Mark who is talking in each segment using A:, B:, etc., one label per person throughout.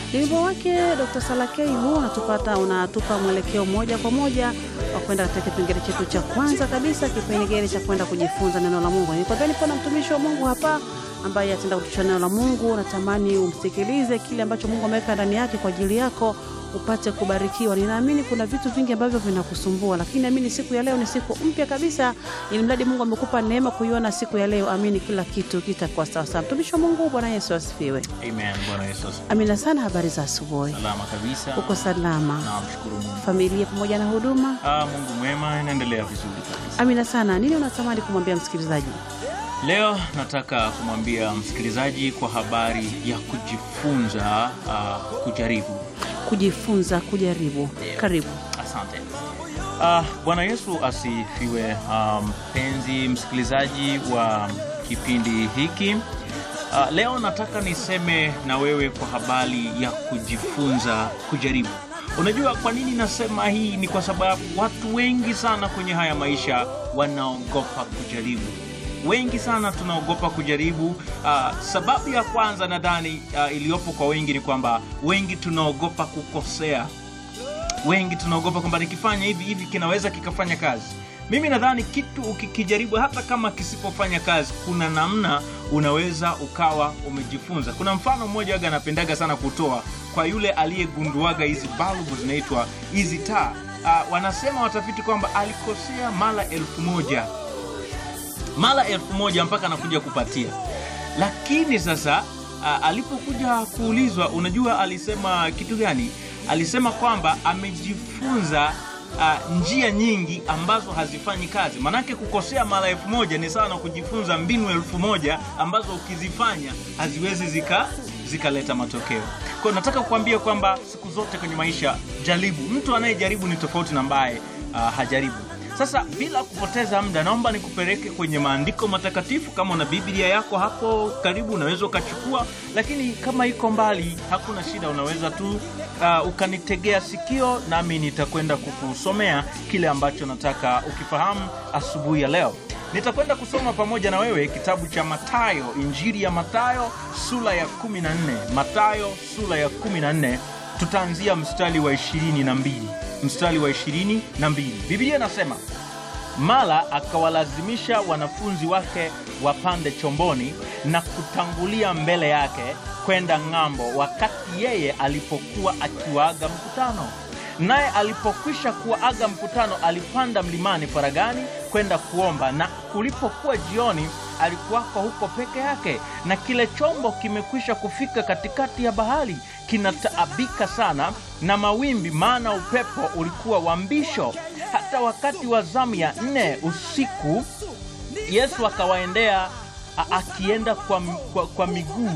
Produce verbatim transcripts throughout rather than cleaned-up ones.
A: Ni wimbo wake Doctor Salakei huu unatupata unatupa mwelekeo moja kwa moja wa kwenda katika kipengele chetu cha kwanza kabisa, kipengele cha kwenda kujifunza neno la Mungu. Nikwambia nipo na mtumishi wa Mungu hapa ambaye atenda kutucha neno la Mungu. Natamani umsikilize kile ambacho Mungu ameweka ndani yake kwa ajili yako upate kubarikiwa. Ninaamini kuna vitu vingi ambavyo vinakusumbua, lakini naamini siku ya leo ni siku mpya kabisa. Ili mradi Mungu amekupa neema kuiona siku ya leo, amini kila kitu kitakuwa sawa sawa. Mtumishi wa Mungu, Bwana Yesu asifiwe.
B: Amen. Bwana Yesu asifiwe.
A: Amina sana. Habari za asubuhi?
B: Salama kabisa.
A: Uko salama?
B: Namshukuru Mungu.
A: Familia pamoja na huduma?
B: Ah, Mungu mwema, inaendelea vizuri kabisa.
A: Amina sana. Nini unatamani kumwambia msikilizaji?
B: Leo nataka kumwambia msikilizaji kwa habari ya kujifunza uh, kujaribu.
A: Kujifunza kujaribu. Karibu.
B: Asante. Uh, Bwana Yesu asifiwe. Mpenzi um, msikilizaji wa kipindi hiki. Uh, leo nataka niseme na wewe kwa habari ya kujifunza kujaribu. Unajua kwa nini nasema hii? Ni kwa sababu watu wengi sana kwenye haya maisha wanaogopa kujaribu. Wengi sana tunaogopa kujaribu. Uh, sababu ya kwanza nadhani uh, iliyopo kwa wengi ni kwamba wengi tunaogopa kukosea. Wengi tunaogopa kwamba nikifanya hivi hivi kinaweza kikafanya kazi. Mimi nadhani kitu ukikijaribu hata kama kisipofanya kazi, kuna namna unaweza ukawa umejifunza. Kuna mfano mmoja aga napendaga sana kutoa kwa yule aliyegunduaga hizi balbu zinaitwa hizi taa. Uh, wanasema watafiti kwamba alikosea mara elfu moja. Mara elfu moja mpaka anakuja kupatia. Lakini sasa uh, alipokuja kuulizwa, unajua alisema kitu gani? Alisema kwamba amejifunza uh, njia nyingi ambazo hazifanyi kazi. Manake kukosea mara elfu moja ni sawa na kujifunza mbinu elfu moja ambazo ukizifanya haziwezi zika zikaleta matokeo. Kwa nataka kukuambia kwamba siku zote kwenye maisha jaribu. Mtu anayejaribu ni tofauti na ambaye uh, hajaribu. Sasa bila kupoteza muda, naomba nikupeleke kwenye maandiko matakatifu. Kama una Biblia yako hapo karibu unaweza ukachukua, lakini kama iko mbali hakuna shida, unaweza tu uh, ukanitegea sikio nami nitakwenda kukusomea kile ambacho nataka ukifahamu asubuhi ya leo. Nitakwenda kusoma pamoja na wewe kitabu cha Mathayo, Injili ya Mathayo sura ya kumi na nne. Mathayo sura ya kumi na nne, tutaanzia mstari wa ishirini na mbili. Mstari wa ishirini na mbili. Biblia inasema, mara akawalazimisha wanafunzi wake wapande chomboni na kutangulia mbele yake kwenda ng'ambo, wakati yeye alipokuwa akiwaaga mkutano. Naye alipokwisha kuwaaga mkutano, alipanda mlimani faragani kwenda kuomba, na kulipokuwa jioni alikuwako huko peke yake. Na kile chombo kimekwisha kufika katikati ya bahari, kinataabika sana na mawimbi, maana upepo ulikuwa wa mbisho. Hata wakati wa zamu ya nne usiku, Yesu akawaendea akienda kwa, kwa, kwa miguu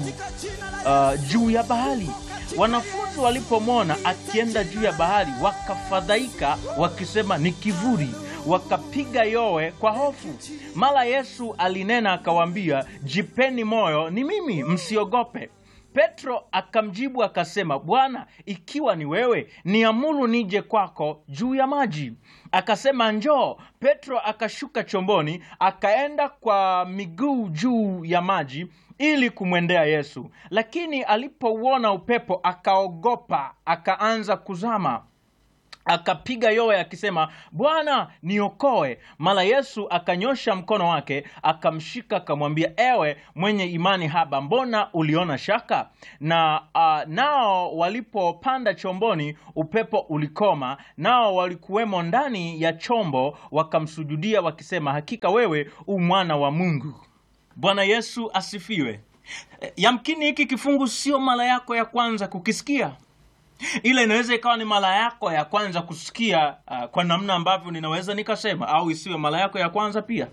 B: uh, juu ya bahari. Wanafunzi walipomwona akienda juu ya bahari wakafadhaika, wakisema ni kivuli, wakapiga yowe kwa hofu. Mara Yesu alinena akawaambia, jipeni moyo, ni mimi, msiogope. Petro akamjibu akasema, Bwana, ikiwa ni wewe, niamuru nije kwako juu ya maji. Akasema, njoo. Petro akashuka chomboni, akaenda kwa miguu juu ya maji ili kumwendea Yesu. Lakini alipouona upepo akaogopa, akaanza kuzama. Akapiga yowe akisema, Bwana, niokoe. Mara Yesu akanyosha mkono wake, akamshika, akamwambia, ewe mwenye imani haba, mbona uliona shaka? Na uh, nao walipopanda chomboni, upepo ulikoma, nao walikuwemo ndani ya chombo wakamsujudia wakisema, hakika wewe u mwana wa Mungu. Bwana Yesu asifiwe. Yamkini hiki kifungu sio mara yako ya kwanza kukisikia. Ila inaweza ikawa ni mara yako ya kwanza kusikia uh, kwa namna ambavyo ninaweza nikasema, au isiwe mara yako ya kwanza pia.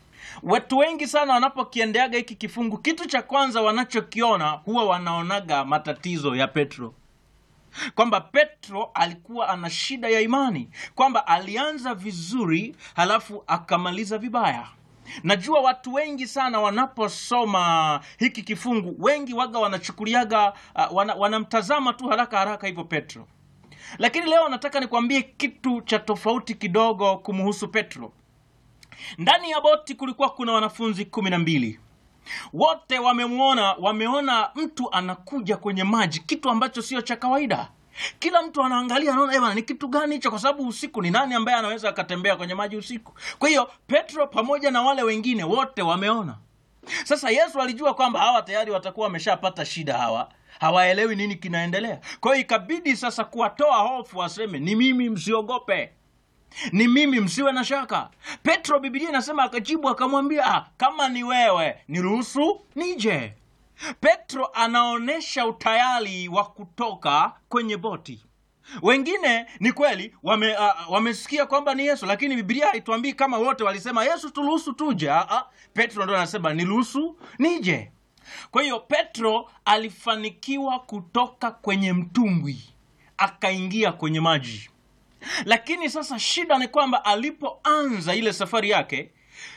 B: Watu wengi sana wanapokiendeaga hiki kifungu, kitu cha kwanza wanachokiona huwa wanaonaga matatizo ya Petro. Kwamba Petro alikuwa ana shida ya imani, kwamba alianza vizuri halafu akamaliza vibaya. Najua watu wengi sana wanaposoma hiki kifungu, wengi waga wanachukuliaga uh, wana, wanamtazama tu haraka haraka hivyo Petro. Lakini leo nataka nikwambie kitu cha tofauti kidogo kumhusu Petro. Ndani ya boti kulikuwa kuna wanafunzi kumi na mbili. Wote wamemuona, wameona mtu anakuja kwenye maji, kitu ambacho sio cha kawaida. Kila mtu anaangalia, anaona bwana, ni kitu gani hicho? Kwa sababu usiku, ni nani ambaye anaweza akatembea kwenye maji usiku? Kwa hiyo Petro pamoja na wale wengine wote wameona. Sasa Yesu alijua kwamba hawa tayari watakuwa wameshapata shida, hawa hawaelewi nini kinaendelea. Kwa hiyo ikabidi sasa kuwatoa hofu, aseme ni mimi, msiogope, ni mimi, msiwe na shaka. Petro, Biblia inasema akajibu akamwambia, ah, kama ni wewe niruhusu nije. Petro anaonesha utayari wa kutoka kwenye boti. Wengine ni kweli wame, uh, wamesikia kwamba ni Yesu, lakini Biblia haituambii kama wote walisema Yesu turuhusu tuje. Uh, Petro ndo anasema niruhusu nije. Kwa hiyo Petro alifanikiwa kutoka kwenye mtumbwi akaingia kwenye maji. Lakini sasa shida ni kwamba alipoanza ile safari yake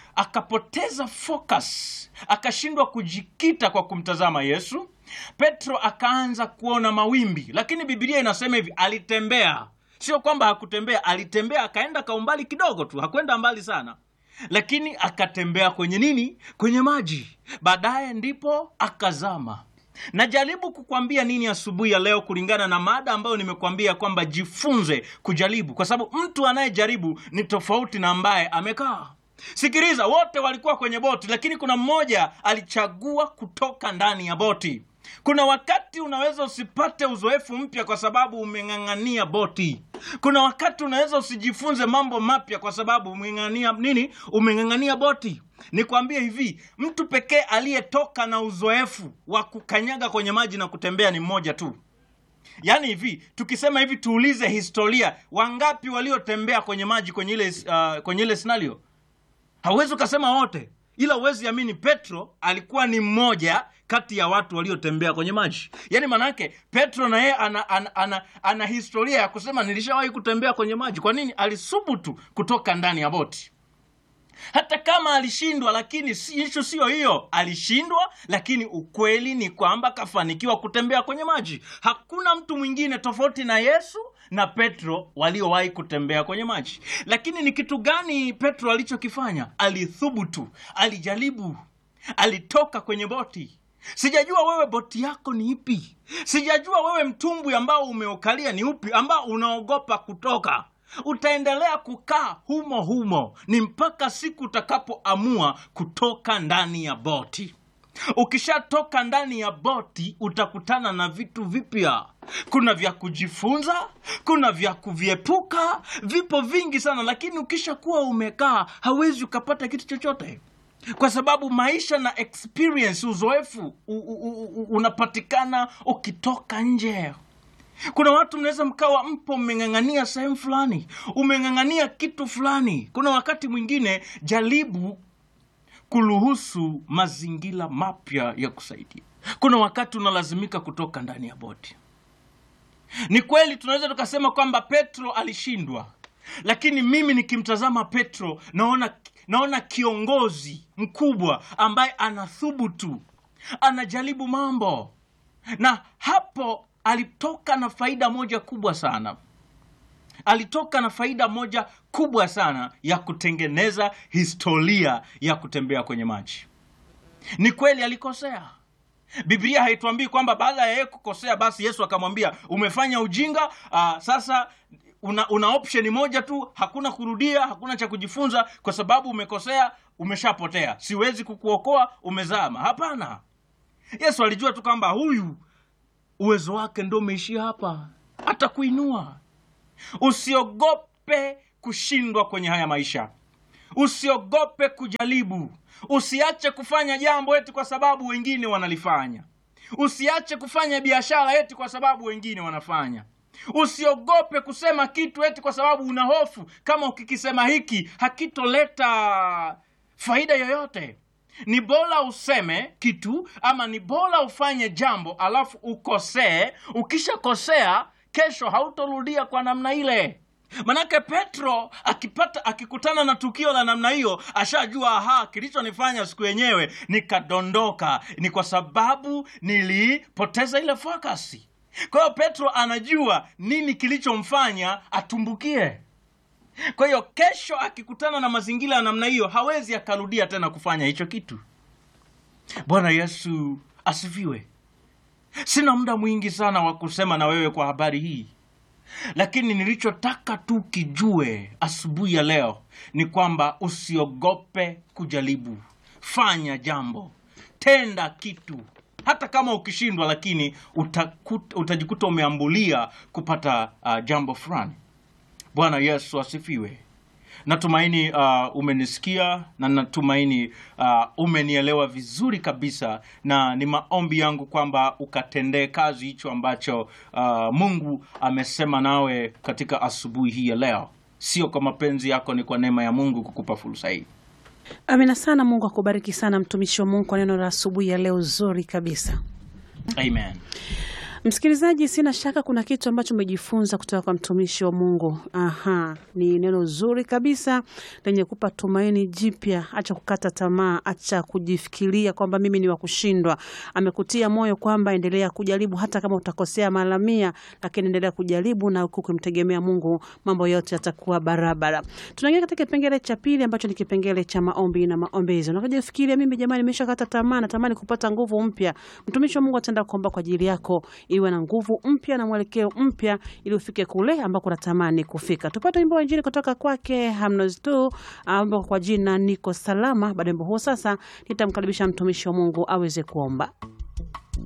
B: akapoteza focus, akashindwa kujikita kwa kumtazama Yesu. Petro akaanza kuona mawimbi, lakini Biblia inasema hivi, alitembea. Sio kwamba hakutembea, alitembea, akaenda kwa umbali kidogo tu, hakwenda mbali sana. Lakini akatembea kwenye nini? Kwenye maji. Baadaye ndipo akazama. Najaribu kukwambia nini asubuhi ya leo kulingana na mada ambayo nimekuambia kwamba jifunze kujaribu, kwa sababu mtu anayejaribu ni tofauti na ambaye amekaa. Sikiliza, wote walikuwa kwenye boti, lakini kuna mmoja alichagua kutoka ndani ya boti. Kuna wakati unaweza usipate uzoefu mpya kwa sababu umeng'ang'ania boti. Kuna wakati unaweza usijifunze mambo mapya kwa sababu umeng'ang'ania nini? Umeng'ang'ania boti. Nikwambie hivi, mtu pekee aliyetoka na uzoefu wa kukanyaga kwenye maji na kutembea ni mmoja tu. Yaani hivi, tukisema hivi tuulize historia, wangapi waliotembea kwenye maji kwenye ile uh, kwenye ile scenario? Hauwezi ukasema wote, ila uwezi amini Petro alikuwa ni mmoja kati ya watu waliotembea kwenye maji. Yaani manake Petro na yeye ana, ana, ana, ana historia ya kusema nilishawahi kutembea kwenye maji. Kwa nini? Alisubutu kutoka ndani ya boti. Hata kama alishindwa, lakini issue sio hiyo. Alishindwa, lakini ukweli ni kwamba kafanikiwa kutembea kwenye maji. Hakuna mtu mwingine tofauti na Yesu na Petro waliowahi kutembea kwenye maji. Lakini ni kitu gani Petro alichokifanya? Alithubutu, alijaribu, alitoka kwenye boti. Sijajua wewe boti yako ni ipi. Sijajua wewe mtumbwi ambao umeokalia ni upi, ambao unaogopa kutoka. Utaendelea kukaa humo humo ni mpaka siku utakapoamua kutoka ndani ya boti. Ukishatoka ndani ya boti utakutana na vitu vipya. Kuna vya kujifunza, kuna vya kuviepuka, vipo vingi sana, lakini ukishakuwa umekaa hauwezi ukapata kitu chochote. Kwa sababu maisha na experience, uzoefu u, u, u, unapatikana ukitoka nje. Kuna watu mnaweza mkawa mpo mmeng'ang'ania sehemu fulani, umeng'ang'ania kitu fulani. Kuna wakati mwingine jaribu kuruhusu mazingira mapya ya kusaidia. Kuna wakati unalazimika kutoka ndani ya boti. Ni kweli tunaweza tukasema kwamba Petro alishindwa, lakini mimi nikimtazama Petro naona naona kiongozi mkubwa ambaye anathubutu, anajaribu mambo. Na hapo alitoka na faida moja kubwa sana. Alitoka na faida moja kubwa sana ya kutengeneza historia ya kutembea kwenye maji. Ni kweli alikosea. Biblia haituambii kwamba baada ya yeye kukosea basi Yesu akamwambia umefanya ujinga, uh, sasa una, una option moja tu, hakuna kurudia, hakuna cha kujifunza kwa sababu umekosea, umeshapotea. Siwezi kukuokoa, umezama. Hapana. Yesu alijua tu kwamba huyu uwezo wake ndio umeishia hapa. Atakuinua. Usiogope kushindwa kwenye haya maisha. Usiogope kujaribu. Usiache kufanya jambo eti kwa sababu wengine wanalifanya. Usiache kufanya biashara eti kwa sababu wengine wanafanya. Usiogope kusema kitu eti kwa sababu una hofu kama ukikisema hiki hakitoleta faida yoyote. Ni bora useme kitu ama ni bora ufanye jambo alafu ukosee. Ukishakosea kesho hautorudia kwa namna ile. Manake Petro akipata akikutana na tukio la namna hiyo ashajua, aha, kilichonifanya siku yenyewe nikadondoka ni kwa sababu nilipoteza ile focus. Kwa hiyo Petro anajua nini kilichomfanya atumbukie. Kwa hiyo kesho akikutana na mazingira ya namna hiyo hawezi akarudia tena kufanya hicho kitu. Bwana Yesu asifiwe. Sina muda mwingi sana wa kusema na wewe kwa habari hii, lakini nilichotaka tu kijue asubuhi ya leo ni kwamba usiogope kujaribu. Fanya jambo, tenda kitu, hata kama ukishindwa, lakini utakuta, utajikuta umeambulia kupata uh, jambo fulani. Bwana Yesu asifiwe. Natumaini uh, umenisikia na natumaini uh, umenielewa vizuri kabisa, na ni maombi yangu kwamba ukatendee kazi hicho ambacho uh, Mungu amesema nawe katika asubuhi hii ya leo. Sio kwa mapenzi yako, ni kwa neema ya Mungu kukupa fursa hii.
A: Amina sana. Mungu akubariki sana mtumishi wa Mungu kwa neno la asubuhi ya leo zuri kabisa.
B: Amen.
A: Msikilizaji, sina shaka kuna kitu ambacho umejifunza kutoka kwa mtumishi wa Mungu. Aha, ni neno zuri kabisa lenye kupa tumaini jipya. Acha kukata tamaa, acha kujifikiria kwamba mimi ni wa kushindwa. Amekutia moyo kwamba endelea kujaribu, hata kama utakosea mara mia, lakini endelea kujaribu, na ukimtegemea Mungu mambo yote yatakuwa barabara. Tunaingia katika kipengele cha pili ambacho ni kipengele cha maombi na maombezi. Unakuja kufikiria, mimi jamani nimeshakata tamaa, natamani kupata nguvu mpya. Mtumishi wa Mungu ataenda kuomba kwa ajili yako iwe na nguvu mpya na mwelekeo mpya ili ufike kule ambako unatamani kufika. Tupate wimbo wa Injili kutoka kwake Hamnoz tu ambao kwa jina Niko Salama. Baada ya wimbo huo sasa nitamkaribisha mtumishi wa Mungu aweze kuomba.